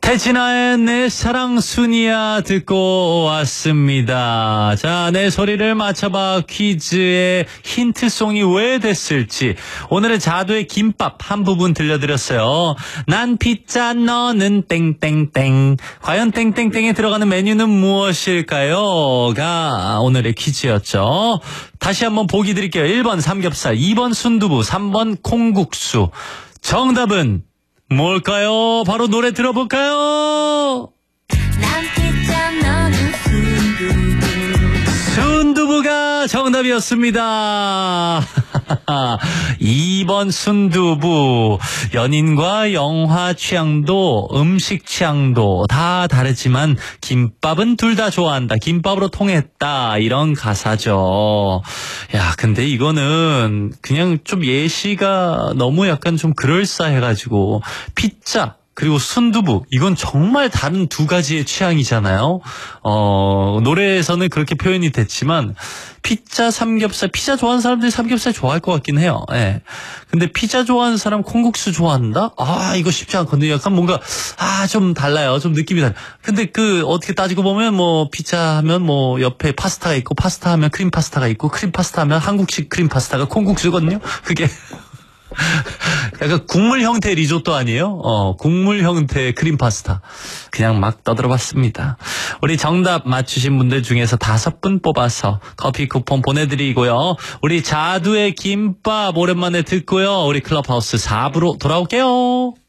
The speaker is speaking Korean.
태진아의 내 사랑 순이야 듣고 왔습니다. 자, 내 소리를 맞춰봐 퀴즈의 힌트송이 왜 됐을지 오늘의 자두의 김밥 한 부분 들려드렸어요. 난 피자 너는 땡땡땡. 과연 땡땡땡에 들어가는 메뉴는 무엇일까요? 가 오늘의 퀴즈였죠. 다시 한번 보기 드릴게요. 1번 삼겹살, 2번 순두부, 3번 콩국수. 정답은 뭘까요? 바로 노래 들어볼까요? 난 피자 너는 순두부가 정답이었습니다. 2번 순두부. 연인과 영화 취향도 음식 취향도 다 다르지만 김밥은 둘 다 좋아한다. 김밥으로 통했다. 이런 가사죠. 야, 근데 이거는 그냥 좀 예시가 너무 약간 좀 그럴싸해가지고 피자 그리고 순두부, 이건 정말 다른 두 가지의 취향이잖아요. 노래에서는 그렇게 표현이 됐지만, 피자, 삼겹살, 피자 좋아하는 사람들이 삼겹살 좋아할 것 같긴 해요. 예. 근데 피자 좋아하는 사람 콩국수 좋아한다? 아, 이거 쉽지 않거든요. 약간 뭔가, 좀 달라요. 좀 느낌이 달라요. 근데 어떻게 따지고 보면 피자 하면 옆에 파스타가 있고, 파스타 하면 크림 파스타가 있고, 크림 파스타 하면 한국식 크림 파스타가 콩국수거든요? 그게. 약간 국물 형태의 리조또 아니에요? 국물 형태의 크림 파스타. 그냥 막 떠들어봤습니다. 우리 정답 맞추신 분들 중에서 5분 뽑아서 커피 쿠폰 보내드리고요. 우리 자두의 김밥 오랜만에 듣고요. 우리 클럽하우스 4부로 돌아올게요.